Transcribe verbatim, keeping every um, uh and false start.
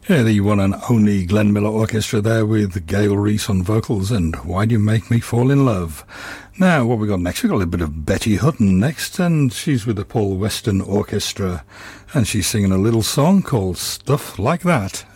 Yeah, the one and only Glenn Miller Orchestra there with Gail Reese on vocals and Why Do You Make Me Fall in Love. Now, what we got next? We got a little bit of Betty Hutton next, and she's with the Paul Weston Orchestra, and she's singing a little song called Stuff Like That.